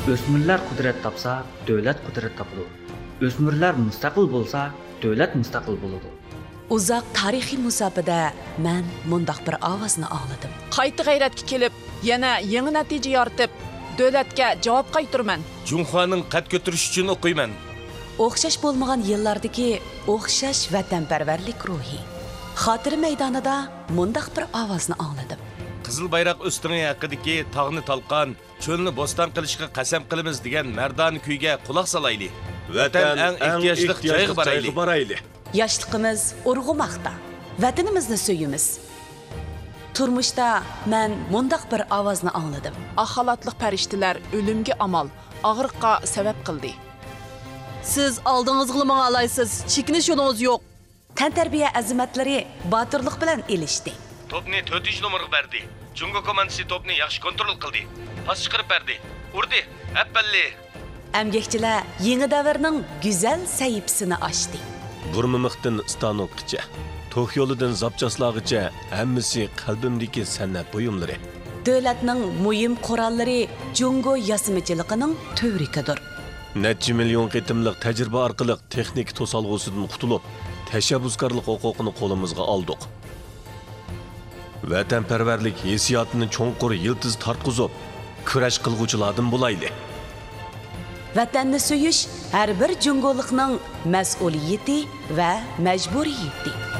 O'smirlar qudrat topsa, davlat qudrat topadi. O'smirlar mustaqil bo'lsa, davlat mustaqil bo'ladi. Uzoq tarixiy musofada men mundaq bir ovozni angladim. Qayta g'ayratga kelib, yana yangi natija yoritib, davlatga javob qaytarman. Junxoning qad ko'tarish uchun o'qiyman. O'xshash bo'lmagan yillardagi o'xshash vatanparvarlik ruhi. Xotira maydonida mundaq bir ovozni angladim. Qizil bayroq usting'i haqidagi tog'ni talqon, cho'lni bo'ston qilishga qasam qilamiz degan mardon kuyga quloq solayli. Vatan eng ehtiyojli joyga borayli. Yoshligimiz urg'umoqda. Vatanimizni suyimiz. Turmushda men mundaq bir ovozni angladim. Axalatliq farishtalar o'limga amal, og'riqqa sabab qildi. Siz oldingizga menga alaysiz, chekinish yo'lingiz yo'q. Tantarbiya azimatlari botirlik bilan elishdi. Topni 4-nomerga berdi. Jungo komandasi topni yaxshi kontrol qildi. Pas chiqarib berdi. Urdi. Appalli. Amgakchilar yangi davrning go'zal sayipsini ochdi. Burmimiqdan stanokgacha, to'q yo'lidan zapchaslag'icha hammasi qalbimdagi san'at buyumlari. Davlatning muhim qurollari Jungo yasimichiligining tövrikidir. Necha million qitimliq tajriba orqali texnik to'solg'usidan qutulib, tashabbuskorlik huquqini qo'limizga oldik. Vatanparvarlik hissiyotini cho'nqur yiltiz tarqizib, kurash qilguvchilardan bo'layli. Vatanni suyish har bir jungolikning mas'uliyati va majburiyati.